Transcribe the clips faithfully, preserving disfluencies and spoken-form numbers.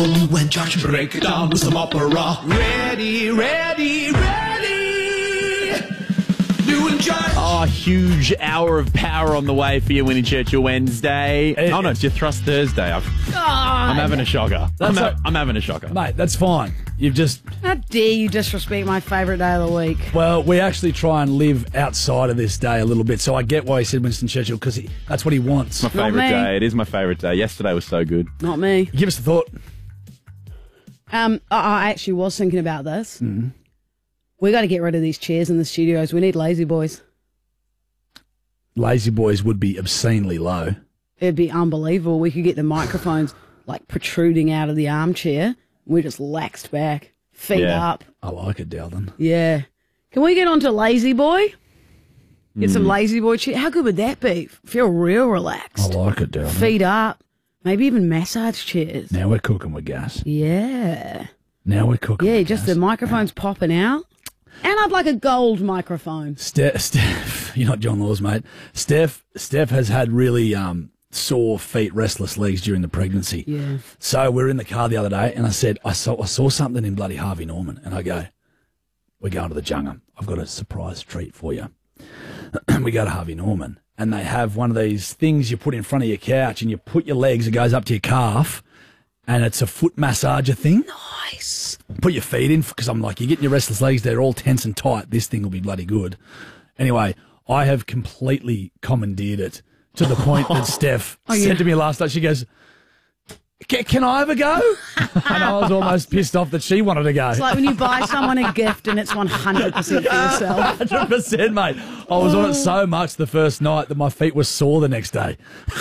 When Josh break it down with some opera. Ready, ready, ready. You and Josh. Oh, huge hour of power on the way for your Winnie Churchill Wednesday. It- oh, no, it's your Thrust Thursday. I've, I'm having a shocker. I'm, That's ha- a- I'm having a shocker. Mate, that's fine. You've just... How dare you disrespect my favourite day of the week? Well, we actually try and live outside of this day a little bit, so I get why he said Winston Churchill, because that's what he wants. My favourite me. day. It is my favourite day. Yesterday was so good. Not me. Give us a thought. Um, I, I actually was thinking about this. Mm-hmm. We got to get rid of these chairs in the studios. We need lazy boys. Lazy boys would be obscenely low. It'd be unbelievable. We could get the microphones like protruding out of the armchair. We just laxed back, feet Yeah. up. I like it, Dalton. Yeah. Can we get onto lazy boy? Get some lazy boy chair. How good would that be? Feel real I relaxed. like it, Dalton. Feet up. Maybe even massage chairs. Now we're cooking with gas. Yeah. Now we're cooking Yeah, with just gas. the microphones popping out. And I'd like a gold microphone. Steph, Steph, you're not John Laws, mate. Steph, Steph has had really um, sore feet, restless legs during the pregnancy. Yeah. So we were in the car the other day, and I said, I saw, I saw something in bloody Harvey Norman, and I go, we're going to the Jungle. I've got a surprise treat for you. We go to Harvey Norman, and they have one of these things you put in front of your couch, and you put your legs, it goes up to your calf, and it's a foot massager thing. Nice. Put your feet in, because I'm like, you're getting your restless legs, they're all tense and tight. This thing will be bloody good. Anyway, I have completely commandeered it to the point that Steph Oh, said yeah. to me last night, she goes, "Ca- can I have a go?" And I was almost pissed off that she wanted to go. It's like when you buy someone a gift and it's one hundred percent for yourself. one hundred percent, mate. I was on it so much the first night that my feet were sore the next day.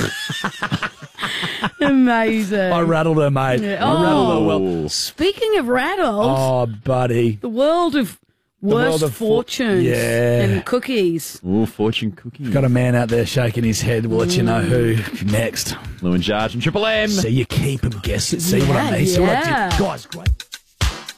Amazing. I rattled her, mate. Yeah. I rattled her Oh. well. Speaking of rattles, Oh, buddy. the world of worst world of for- fortunes Yeah. and cookies. Ooh, fortune cookie. Got a man out there shaking his head. We'll let you know who next. Lou and Jarge from Triple M. See, you keep them guessing. See what I Yeah, mean? See what I yeah. did? Guys, great.